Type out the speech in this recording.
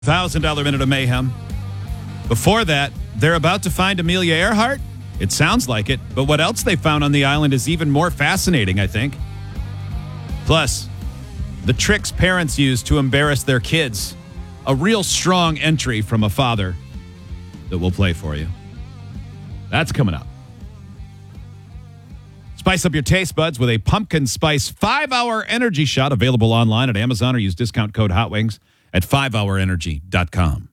$1,000 Minute of Mayhem. Before that, they're about to find Amelia Earhart? It sounds like it, but what else they found on the island is even more fascinating, I think. Plus, the tricks parents use to embarrass their kids. A real strong entry from a father that we'll play for you. That's coming up. Spice up your taste buds with a pumpkin spice 5-hour energy shot available online at Amazon or use discount code HOTWINGS at 5hourenergy.com.